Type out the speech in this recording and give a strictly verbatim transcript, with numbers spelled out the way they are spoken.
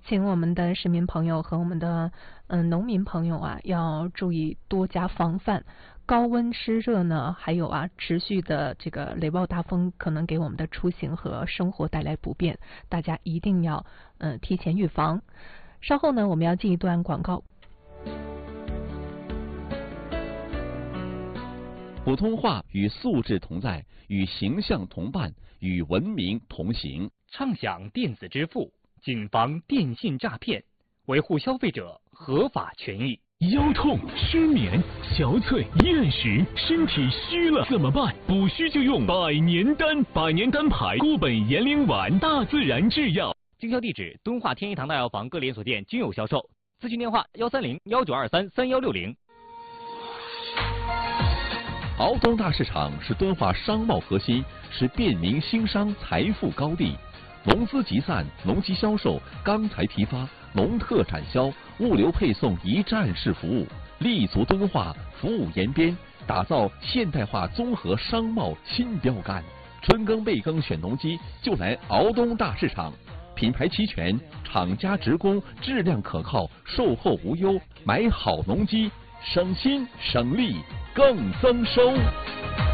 请我们的市民朋友和我们的嗯、呃、农民朋友啊，要注意多加防范。高温湿热呢，还有啊持续的这个雷暴大风，可能给我们的出行和生活带来不便，大家一定要嗯、呃、提前预防。稍后呢，我们要进一段广告。 普通话与素质同在，与形象同伴，与文明同行。 畅享电子支付，谨防电信诈骗，维护消费者合法权益。 腰痛、失眠、憔悴、厌食，身体虚了怎么办？补虚就用百年丹，百年丹牌固本延龄丸，大自然制药。 经销地址：敦化天一堂大药房各连锁店均有销售。咨询电话：幺三零幺九二三三幺六零。 敖东大市场是敦化商贸核心，是便民兴商财富高地。农资集散、农机销售、钢材批发、农特产销、物流配送一站式服务，立足敦化，服务延边，打造现代化综合商贸新标杆。春耕备耕选农机，就来敖东大市场。品牌齐全，厂家直供，质量可靠，售后无忧。买好农机，省心省力更增收。